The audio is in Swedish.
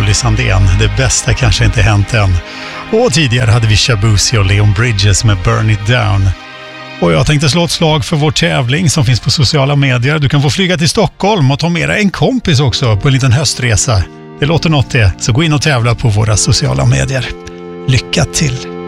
Molly Sandén. Det bästa kanske inte hänt än. Och tidigare hade vi Shabuzi och Leon Bridges med Burn It Down. Och jag tänkte slå ett slag för vår tävling som finns på sociala medier. Du kan få flyga till Stockholm och ta med dig en kompis också på en liten höstresa. Det låter något det, så gå in och tävla på våra sociala medier. Lycka till!